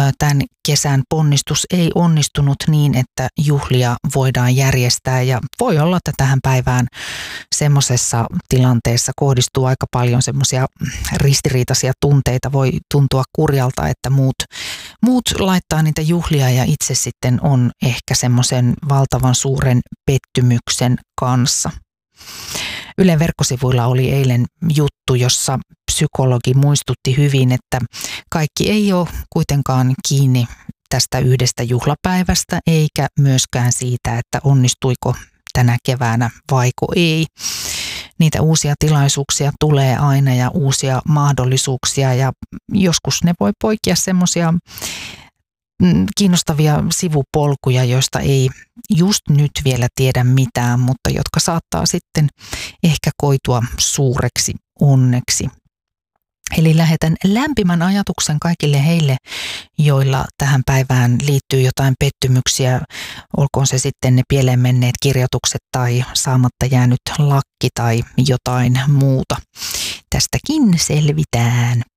tämän kesän ponnistus ei onnistunut niin, että juhlia voidaan järjestää ja voi olla, että tähän päivään semmoisessa tilanteessa kohdistuu aika paljon semmoisia ristiriitaisia tunteita. Voi tuntua kurjalta, että muut laittaa niitä juhlia ja itse sitten on ehkä semmoisen valtavan suuren pettymyksen kanssa. Ylen verkkosivuilla oli eilen juttu, jossa psykologi muistutti hyvin, että kaikki ei ole kuitenkaan kiinni tästä yhdestä juhlapäivästä, eikä myöskään siitä, että onnistuiko tänä keväänä vaiko ei. Niitä uusia tilaisuuksia tulee aina ja uusia mahdollisuuksia ja joskus ne voi poikia semmoisia kiinnostavia sivupolkuja, joista ei just nyt vielä tiedä mitään, mutta jotka saattaa sitten ehkä koitua suureksi onneksi. Eli lähetän lämpimän ajatuksen kaikille heille, joilla tähän päivään liittyy jotain pettymyksiä, olkoon se sitten ne pieleen menneet kirjoitukset tai saamatta jäänyt lakki tai jotain muuta. Tästäkin selvitään.